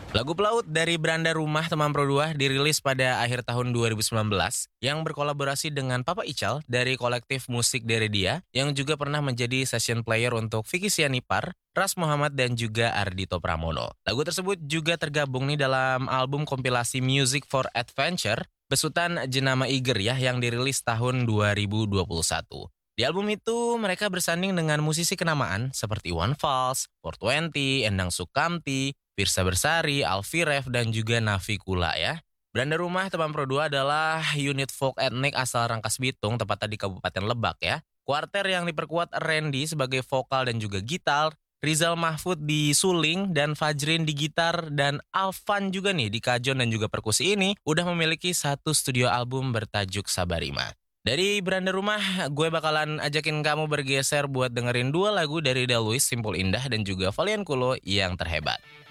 Lagu Pelaut dari Beranda Rumah Teman Pro 2 dirilis pada akhir tahun 2019 yang berkolaborasi dengan Papa Ical dari kolektif musik Deredia yang juga pernah menjadi session player untuk Vicky Sianipar, Ras Muhammad dan juga Ardhito Pramono. Lagu tersebut juga tergabung nih dalam album kompilasi Music for Adventure besutan Jenama Iger ya yang dirilis tahun 2021. Di album itu mereka bersanding dengan musisi kenamaan seperti Iwan Fals, 420, Endang Sukamti, Firsa Bersari, Alfie Rev, dan juga Navi Kula ya. Beranda Rumah Teman Pro 2 adalah unit folk etnik asal Rangkas Bitung, tepatnya di Kabupaten Lebak ya. Kuarter yang diperkuat Randy sebagai vokal dan juga gitar, Rizal Mahfud di suling, dan Fajrin di gitar, dan Alvan juga nih di kajon dan juga perkusi ini udah memiliki satu studio album bertajuk Sabarima. Dari Beranda Rumah, gue bakalan ajakin kamu bergeser buat dengerin dua lagu dari Deluis, Simpul Indah, dan juga Valian Kulo yang terhebat.